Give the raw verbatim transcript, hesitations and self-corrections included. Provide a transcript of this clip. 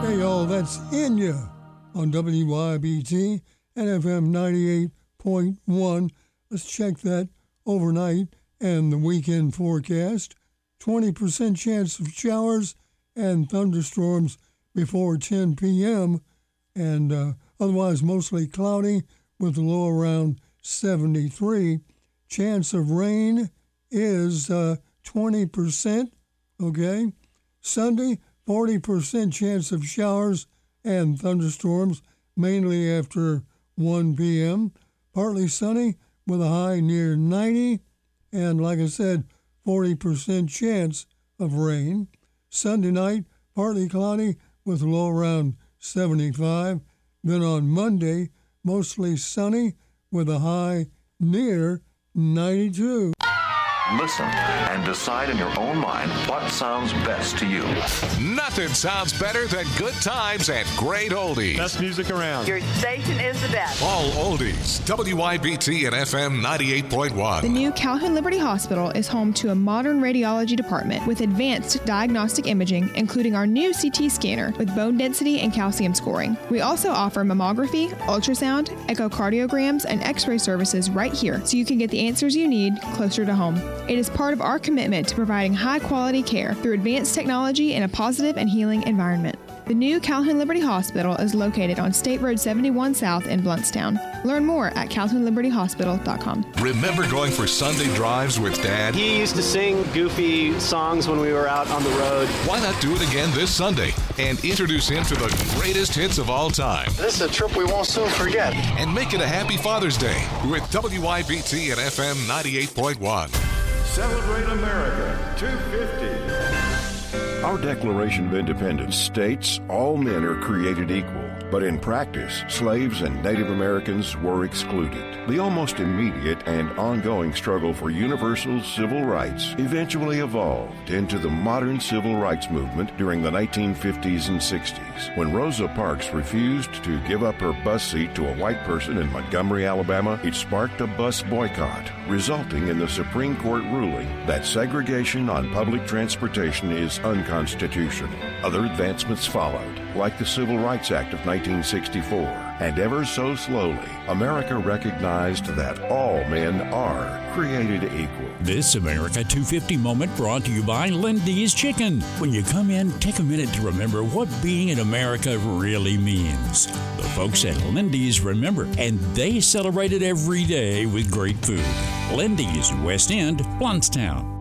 Hey, y'all, that's Enya on W Y B T and F M ninety-eight point one. Let's check that overnight and the weekend forecast. twenty percent chance of showers and thunderstorms before ten p.m. and uh, otherwise mostly cloudy with a low around seventy-three. Chance of rain is uh, twenty percent, okay? Sunday, forty percent chance of showers and thunderstorms, mainly after one p.m. Partly sunny with a high near ninety, and like I said, forty percent chance of rain. Sunday night, partly cloudy with a low around seventy-five. Then on Monday, mostly sunny with a high near ninety-two. Listen and decide in your own mind what sounds best to you. Nothing sounds better than good times at Great Oldies. Best music around. Your station is the best. All oldies. W Y B T and F M ninety-eight point one. The new Calhoun Liberty Hospital is home to a modern radiology department with advanced diagnostic imaging, including our new C T scanner with bone density and calcium scoring. We also offer mammography, ultrasound, echocardiograms, and x-ray services right here, so you can get the answers you need closer to home. It is part of our commitment to providing high-quality care through advanced technology in a positive and healing environment. The new Calhoun Liberty Hospital is located on State Road seventy-one South in Bluntstown. Learn more at calhoun liberty hospital dot com. Remember going for Sunday drives with Dad? He used to sing goofy songs when we were out on the road. Why not do it again this Sunday and introduce him to the greatest hits of all time? This is a trip we won't soon forget. And make it a happy Father's Day with W Y B T and F M ninety-eight point one. Celebrate America two fifty. Our Declaration of Independence states all men are created equal, but in practice, slaves and Native Americans were excluded. The almost immediate and ongoing struggle for universal civil rights eventually evolved into the modern civil rights movement during the nineteen fifties and sixties, when Rosa Parks refused to give up her bus seat to a white person in Montgomery, Alabama. It sparked a bus boycott, resulting in the Supreme Court ruling that segregation on public transportation is unconstitutional. Other advancements followed, like the Civil Rights Act of nineteen sixty-four, and ever so slowly, America recognized that all men are created equal. This America two fifty moment brought to you by Lindy's Chicken. When you come in, take a minute to remember what being in America really means. The folks at Lindy's remember, and they celebrate it every day with great food. Lindy's, West End, Bluntstown.